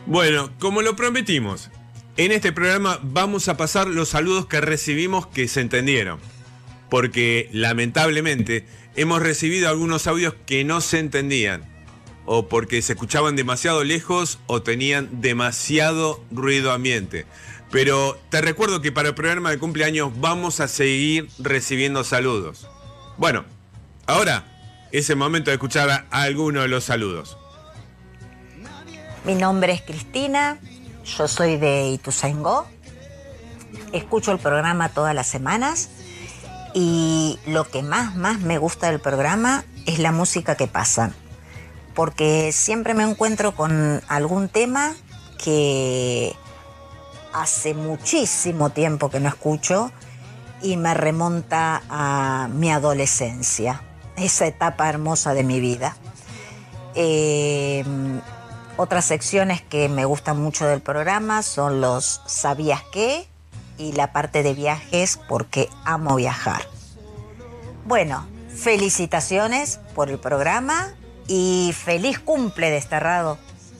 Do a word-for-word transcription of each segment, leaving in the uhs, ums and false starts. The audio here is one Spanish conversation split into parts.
Bueno, como lo prometimos, en este programa vamos a pasar los saludos que recibimos que se entendieron. Porque lamentablemente hemos recibido algunos audios que no se entendían. O porque se escuchaban demasiado lejos o tenían demasiado ruido ambiente. Pero te recuerdo que para el programa de cumpleaños vamos a seguir recibiendo saludos. Bueno, ahora es el momento de escuchar a alguno de los saludos. Mi nombre es Cristina, yo soy de Ituzaingó, escucho el programa todas las semanas y lo que más, más me gusta del programa es la música que pasa, porque siempre me encuentro con algún tema que hace muchísimo tiempo que no escucho y me remonta a mi adolescencia, esa etapa hermosa de mi vida. Eh, Otras secciones que me gustan mucho del programa son los ¿Sabías qué? Y la parte de viajes, porque amo viajar. Bueno, felicitaciones por el programa y feliz cumple, Desterrado.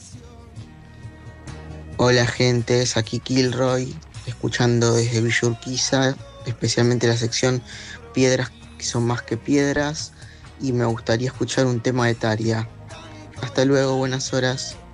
Hola gente, es aquí Kilroy, escuchando desde Villa Urquiza, especialmente la sección Piedras que son más que piedras, y me gustaría escuchar un tema de Tharia. Hasta luego, buenas horas.